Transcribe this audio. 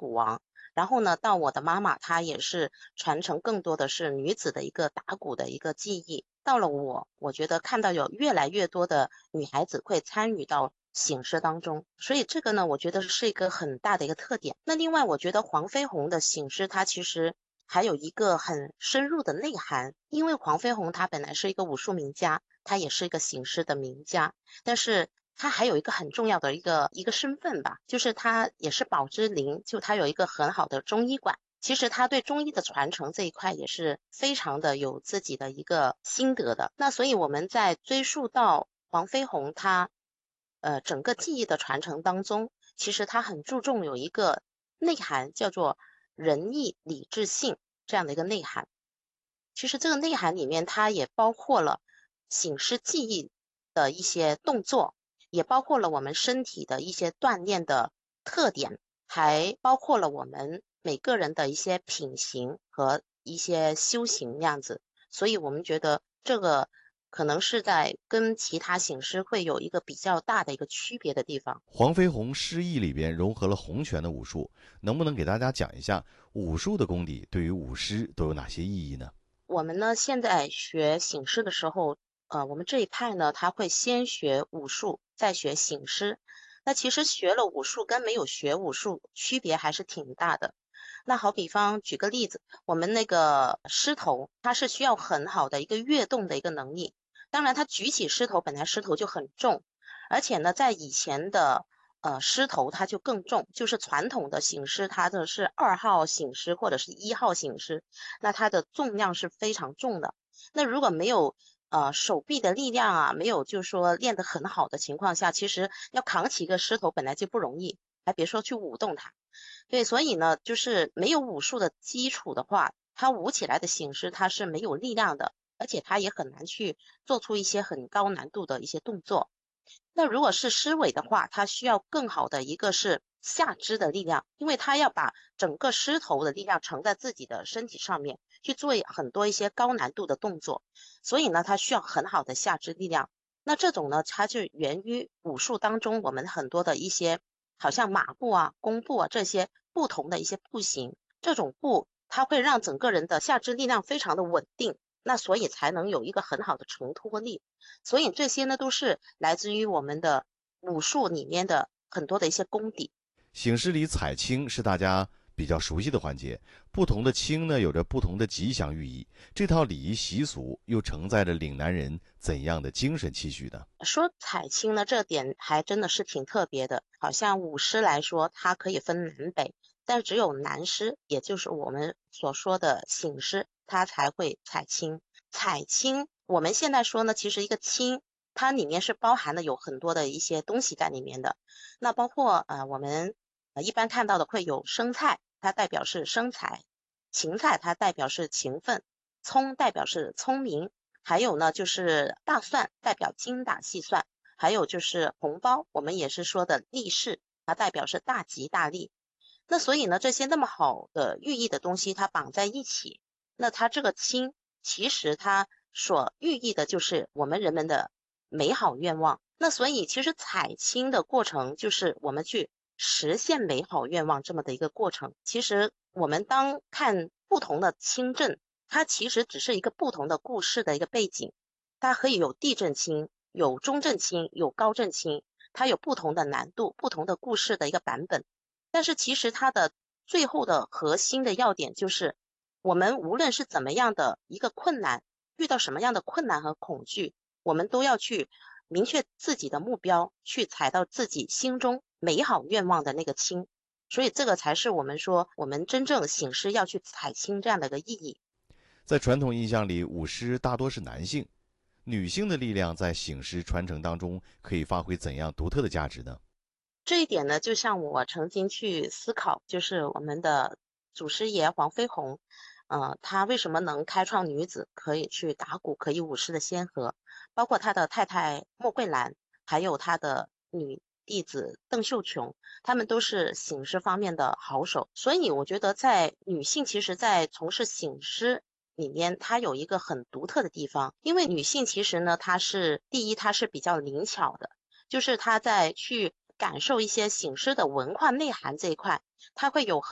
鼓王。然后呢，到我的妈妈，她也是传承更多的是女子的一个打鼓的一个技艺。到了我觉得看到有越来越多的女孩子会参与到醒狮当中，所以这个呢，我觉得是一个很大的一个特点。那另外，我觉得黄飞鸿的醒狮，它其实还有一个很深入的内涵，因为黄飞鸿他本来是一个武术名家，他也是一个醒狮的名家，但是他还有一个很重要的一个身份吧，就是他也是宝芝林，就他有一个很好的中医馆。其实他对中医的传承这一块也是非常的有自己的一个心得的。那所以我们在追溯到黄飞鸿他整个技艺的传承当中，其实他很注重有一个内涵，叫做仁义礼智信这样的一个内涵。其实这个内涵里面，它也包括了醒狮技艺的一些动作，也包括了我们身体的一些锻炼的特点，还包括了我们每个人的一些品行和一些修行那样子。所以我们觉得这个可能是在跟其他醒狮会有一个比较大的一个区别的地方。 黄飞鸿诗意里边融合了洪拳的武术，能不能给大家讲一下武术的功底对于舞狮都有哪些意义呢？ 我们呢现在学醒狮的时候，我们这一派呢，他会先学武术，再学醒狮。那其实学了武术跟没有学武术区别还是挺大的。那好比方举个例子，我们那个狮头，它是需要很好的一个跃动的一个能力。当然，它举起狮头，本来狮头就很重，而且呢，在以前的狮头它就更重，就是传统的醒狮，它的是2号醒狮或者是1号醒狮，那它的重量是非常重的。那如果没有手臂的力量啊，没有就是说练得很好的情况下，其实要扛起一个狮头本来就不容易，还别说去舞动它。对，所以呢，就是没有武术的基础的话，它舞起来的形式它是没有力量的，而且它也很难去做出一些很高难度的一些动作。那如果是狮尾的话，它需要更好的一个是下肢的力量，因为它要把整个狮头的力量承在自己的身体上面，去做很多一些高难度的动作，所以呢，它需要很好的下肢力量。那这种呢，它就源于武术当中我们很多的一些，好像马步啊、弓步啊这些不同的一些步型，这种步它会让整个人的下肢力量非常的稳定，那所以才能有一个很好的承托力。所以这些呢，都是来自于我们的武术里面的很多的一些功底。 醒狮里采青是大家比较熟悉的环节，不同的青呢有着不同的吉祥寓意。这套礼仪习俗又承载着岭南人怎样的精神期许呢？ 说采青呢，这点还真的是挺特别的。好像舞狮来说，它可以分南北，但只有南狮，也就是我们所说的醒狮，它才会采青。采青，我们现在说呢，其实一个青，它里面是包含了有很多的一些东西在里面的。那包括我们一般看到的会有生菜，它代表是生财；芹菜它代表是勤奋；葱代表是聪明。还有呢，就是大蒜代表精打细算，还有就是红包，我们也是说的利是，它代表是大吉大利。那所以呢，这些那么好的寓意的东西，它绑在一起，那它这个亲，其实它所寓意的就是我们人们的美好愿望。那所以其实采青的过程，就是我们去实现美好愿望这么的一个过程。其实我们当看不同的清正，它其实只是一个不同的故事的一个背景，它可以有地震青、有中震青、有高震青，它有不同的难度、不同的故事的一个版本。但是其实它的最后的核心的要点就是，我们无论是怎么样的一个困难，遇到什么样的困难和恐惧，我们都要去明确自己的目标，去踩到自己心中美好愿望的那个青。所以这个才是我们说我们真正醒狮要去采青这样的一个意义。 在传统印象里，舞狮大多是男性，女性的力量在醒狮传承当中可以发挥怎样独特的价值呢？ 这一点呢，就像我曾经去思考，就是我们的祖师爷黄飞鸿，他为什么能开创女子可以去打鼓、可以舞狮的先河，包括他的太太莫桂兰，还有他的女弟子邓秀琼，他们都是醒狮方面的好手。所以我觉得，在女性其实，在从事醒狮里面，它有一个很独特的地方，因为女性其实呢，她是第一，她是比较灵巧的。就是她在去感受一些醒狮的文化内涵这一块，它会有很